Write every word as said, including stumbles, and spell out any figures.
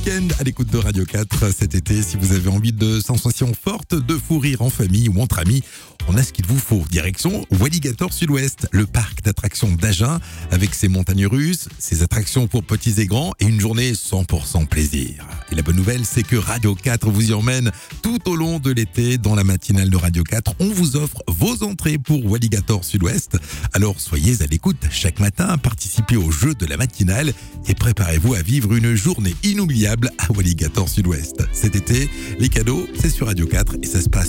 week-end à l'écoute de Radio quatre cet été. Si vous avez envie de sensations fortes, de fou rire en famille ou entre amis, on a ce qu'il vous faut. Direction Walligator Sud-Ouest, le parc d'attractions d'Agen, avec ses montagnes russes, ses attractions pour petits et grands et une journée cent pour cent plaisir. Et la bonne nouvelle, c'est que Radio quatre vous y emmène tout au long de l'été. Dans la matinale de Radio quatre, on vous offre vos entrées pour Walligator Sud-Ouest. Alors soyez à l'écoute chaque matin, participez au jeu de la matinale et préparez-vous à vivre une journée inoubliable à Walligator Sud-Ouest. Cet été, les cadeaux, c'est sur Radio quatre et ça se passe